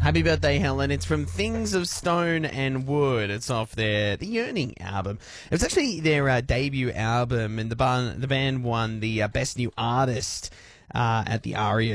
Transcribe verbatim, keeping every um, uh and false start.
Happy birthday, Helen. It's from Things of Stone and Wood. It's off their The Yearning album. It was actually their uh, debut album, and the, bar- the band won the uh, Best New Artist uh, at the ARIA